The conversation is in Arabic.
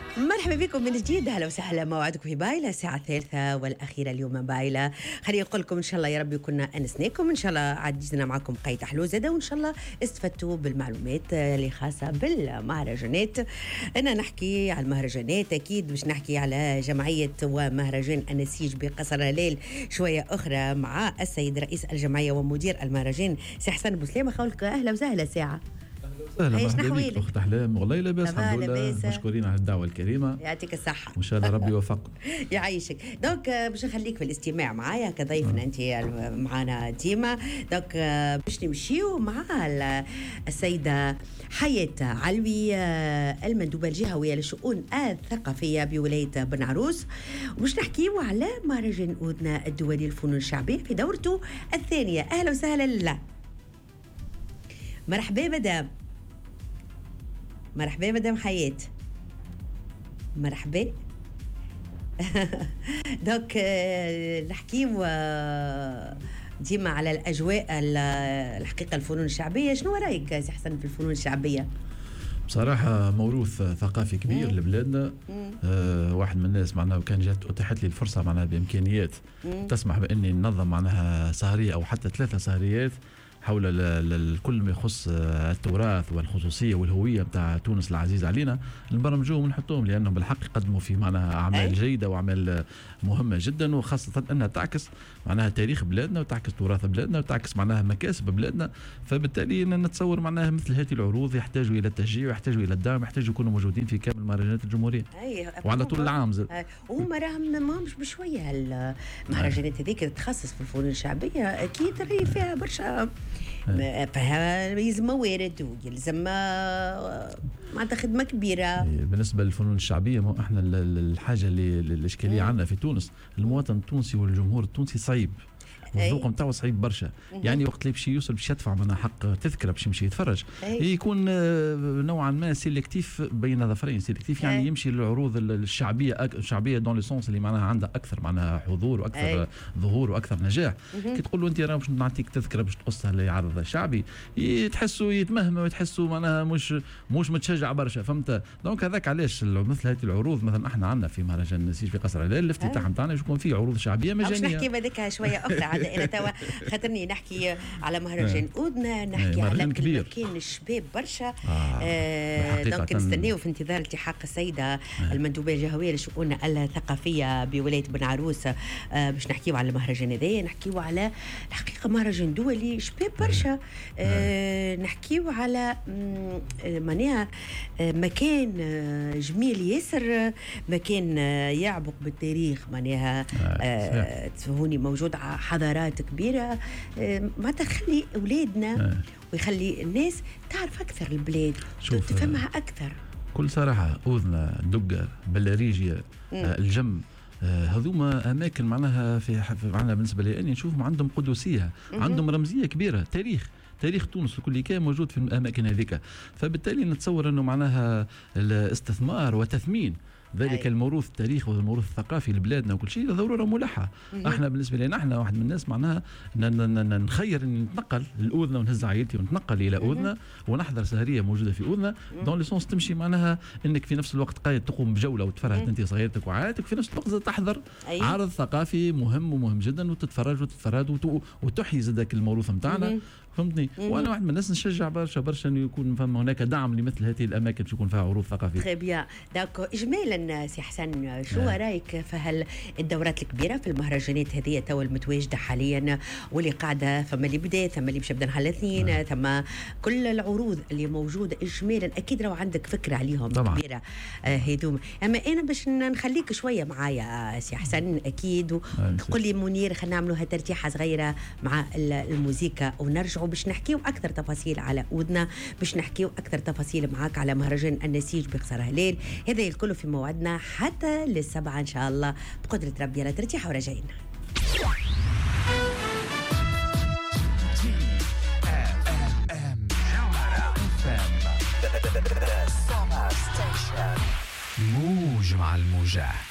مرحبا بكم من جديد. اهلا وسهلا. موعدكم في بايلة الساعة الثالثة والأخيرة اليوم بايلة. خليني أقول لكم إن شاء الله يا رب كنا أنسناكم، إن شاء الله عدينا معكم قيت حلو زادة، وإن شاء الله استفدتوا بالمعلومات اللي خاصة بالمهرجانات. أنا نحكي على المهرجانات، أكيد باش نحكي على جمعية ومهرجان النسيج بقصر هلال شوية أخرى مع السيد رئيس الجمعية ومدير المهرجان سي حسن بوسلامة. خولك أهلا وسهلا ساعة. اهلا مرحبا بك اخت احلام. والله لاباس الحمد لله، مشكورين على الدعوه الكريمه، يعطيك الصحه وان شاء الله ربي يوفقكم. يعيشك. دونك باش نخليك في الاستماع معايا كضيفنا انت معنا ديما. دونك باش نمشيو مع السيده حياة علوي المندوبه الجهويه للشؤون الثقافيه بولايه بن عروس، وباش نحكيو على مهرجان أودنا الدولي للفنون الشعبيه في دورته الثانيه. اهلا وسهلا. لا مرحبا مدام، مرحبا مدام حياة، مرحبا. دوك نحكيو ديما على الأجواء الحقيقة الفنون الشعبية. شنو رأيك سي حسن في الفنون الشعبية؟ بصراحة موروث ثقافي كبير لبلادنا. واحد من الناس معناها وكان جات أتاحت لي الفرصة معناها بإمكانيات تسمح بأني ننظم معناها سهرية أو حتى 3 سهريات حول كل ما يخص التراث والخصوصية والهوية بتاع تونس العزيز علينا، نبرمجوهم ونحطوهم لأنهم بالحق يقدموا في معناها أعمال جيدة وأعمال مهمة جدا، وخاصة أنها تعكس معناها تاريخ بلادنا وتعكس تراث بلادنا وتعكس معناها مكاسب بلادنا. فبالتالي نتصور معناها مثل هذه العروض يحتاجوا إلى التشجيع ويحتاجوا إلى الدعم، يحتاجوا يكونوا موجودين في كامل مهرجانات الجمهورية وعلى طول العام. وهم راهم ماهمش بشوية المهرجانات هذيك تتخصص في الفنون الشعبية، أكيد راهي فيها برشا فيها يلزم موارد ويلزم معناتها خدمة كبيرة. بالنسبة للفنون الشعبية احنا الحاجة اللي الإشكالية عندنا في تونس، المواطن التونسي والجمهور التونسي صعيب، الذوق نتاعو صعيب برشا. يعني وقت اللي باش يوصل باش يدفع منها حق تذكره باش يمشي يتفرج، يكون نوعا ما سيلكتيف بين ظفرين. سيلكتيف يعني يمشي للعروض الشعبيه دون لو سونس اللي معناها عندها اكثر معناها حضور واكثر ظهور واكثر نجاح. كي تقول له انت راه باش نعطيك تذكره باش تقصها لعرض شعبي، تحسوا يتمهم وتحسوا معناها مش متشجع برشا، فهمت؟ دونك هذاك علاش مثل هذه العروض مثلا احنا عندنا في مهرجان النسيج في قصر هلال الافتتاح نتاعنا يكون فيه عروض شعبيه مجانيه. باش نحكي بذاك شويه اخرى. أنا توا خاطرني نحكي على مهرجان أودنا، نحكي على مكان الشباب برشا. دونك نستناو في انتظار التحاق السيدة المندوبة الجهوية للشؤون الثقافية بولاية بن عروس باش نحكيو على المهرجان هذايا. نحكيو على الحقيقة مهرجان دولي شباب برشا. نحكيو على معناها مكان جميل ياسر، مكان يعبق بالتاريخ معناها تفهموني، موجود حضارات كبيرة ما تخلي أولادنا ويخلي الناس تعرف أكثر البلاد تفهمها أكثر. كل صراحة أودنا، دقة، بلاريجيا، الجم، هذوما أماكن معناها في معناها بالنسبة لي أني نشوفهم عندهم قدسية، عندهم رمزية كبيرة، تاريخ تونس الكل كان موجود في الأماكن هذيك. فبالتالي نتصور أنه معناها الاستثمار وتثمين ذلك الموروث التاريخي والموروث الثقافي لبلادنا وكل شيء ضروره ملحه. احنا بالنسبه لنا احنا واحد من الناس معناها نخير ان نتنقل لاودنا ونهز عائلتي ونتنقل الى اودنا ونحضر سهريه موجوده في اودنا دون ليسونس، تمشي معناها انك في نفس الوقت قاعد تقوم بجوله وتفرج انت صغيرتك وعائلتك، وفي نفس الوقت تحضر عرض ثقافي مهم جدا وتتفرج وتحيي زادك الموروث نتاعنا، فهمتني؟ وانا واحد من الناس نشجع برشا انه يكون فما هناك دعم لمثل هذه الاماكن باش يكون فيها عروض ثقافيه. تري بيان. دونك اجمالا سي حسن، شو رايك في الدورات الكبيره في المهرجانات هذه توا المتواجده حاليا واللي قاعده، ثم اللي بدا ثم اللي باش يبدا نهار الاثنين، ثم كل العروض اللي موجوده اجمالا، اكيد راهو عندك فكره عليهم طبعا كبيره هذوما. اما انا باش نخليك شويه معايا سي حسن اكيد، وتقول لي منير خلينا نعملوها ترتيحه صغيره مع الموسيقى ونرجعوا باش نحكيو اكثر تفاصيل على أودنا، باش نحكيو اكثر تفاصيل معاك على مهرجان النسيج بقصر هلال. هذا الكل في موعدنا حتى للسبعة إن شاء الله بقدرة ربي. على ترتيحة وراجعين. موج مع الموجة.